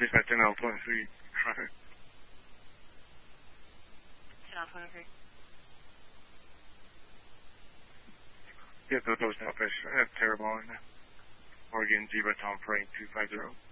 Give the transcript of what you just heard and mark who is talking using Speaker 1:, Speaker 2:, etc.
Speaker 1: Dispatch 10-23. Traffic.
Speaker 2: 10-23.
Speaker 1: Yeah, those Southwest Terrebonne, Oregon, Zebra, Tom Frank 250.